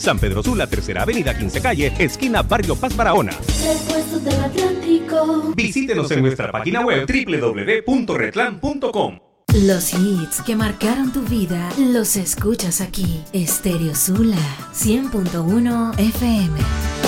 San Pedro Sula, Tercera Avenida, 15 Calle, esquina Barrio Paz Barahona. Repuestos del Atlántico. Visítenos en nuestra página web www.retlan.com. Los hits que marcaron tu vida los escuchas aquí. Estéreo Sula 100.1 FM.